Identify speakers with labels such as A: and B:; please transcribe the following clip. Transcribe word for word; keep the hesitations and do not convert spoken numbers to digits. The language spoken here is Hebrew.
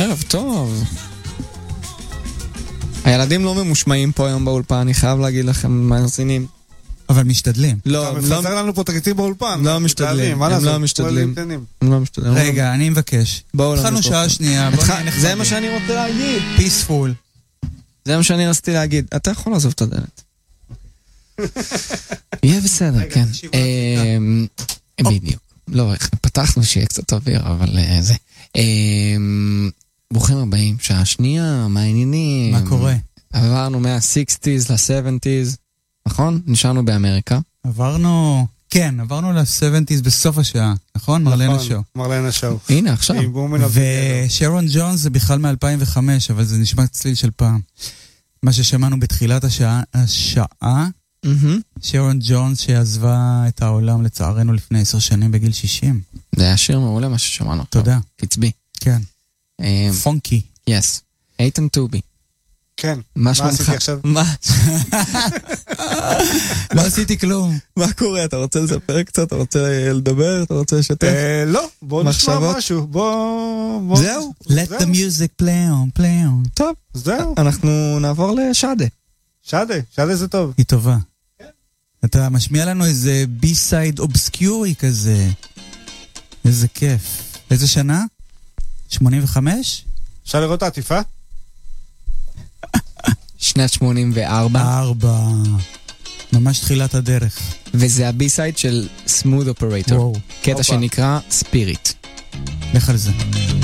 A: ערב טוב. הילדים לא ממושמעים פה היום באולפן, אני חייב להגיד לכם מאזינים.
B: אבל משתדלים.
A: לא,
C: אתה מפזר לנו פה תקציב באולפן.
A: לא משתדלים, הם לא משתדלים. הם לא משתדלים.
B: רגע, אני מבקש. התחלנו שעה שנייה.
A: זה מה שאני רוצה להגיד.
B: פיספול.
A: זה מה שאני רציתי להגיד. אתה יכול לעזוב את הדלת. יהיה בסדר, כן. בדיוק. לא, פתחנו שיהיה קצת אוויר, אבל זה. ברוכים הבאים, שעה שנייה, מה העניינים?
B: מה קורה?
A: עברנו מה-שישים ל-שבעים, נכון? נשארנו באמריקה.
B: עברנו, כן, עברנו ל-שבעים בסוף השעה, נכון? מרלנה שואו.
C: מרלנה שואו.
A: הנה, עכשיו.
B: ושרון ג'ונס זה בכלל מ-אלפיים וחמש, אבל זה נשמע צליל של פעם. מה ששמענו בתחילת השעה, השעה, שרון ג'ונס שעזבה את העולם לצערנו לפני עשר שנים בגיל שישים.
A: זה היה שיר מעולה מה ששמענו.
B: תודה.
A: קצבי.
B: כן. פונקי.
A: יס. איתן טובי.
C: כן.
A: מה עשיתי
C: עכשיו?
A: מה?
B: לא עשיתי כלום.
A: מה קורה? אתה רוצה לספר קצת? אתה רוצה לדבר? אתה רוצה לשתף?
C: לא, בוא נשמע משהו. בוא...
A: זהו.
B: Let the music play on, play on.
A: טוב.
C: זהו.
A: אנחנו נעבור לשאדה.
C: שדה, שדה זה טוב.
B: היא טובה. אתה משמיע לנו איזה בי-סייד אובסקיורי כזה. איזה כיף. איזה שנה? שמונים וחמש?
C: אפשר לראות את העטיפה?
A: שנת שמונים וארבע.
B: ארבע. ממש תחילת הדרך.
A: וזה הבי-סייד של Smooth Operator.
B: וואו.
A: קטע שנקרא Spirit.
B: לך על זה.